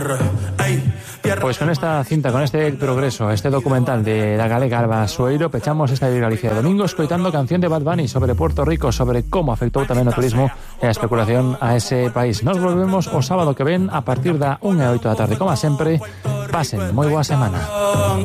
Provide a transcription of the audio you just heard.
Pues con esta cinta, con este progreso, este documental de la galega Alba Sueiro, pechamos esta de Galicia de domingo escoitando canción de Bad Bunny sobre Puerto Rico, sobre cómo afectou tamén o turismo e a especulación a ese país. Nos volvemos o sábado que ven a partir da 1:08 da tarde. Como sempre, pasen moi boa semana.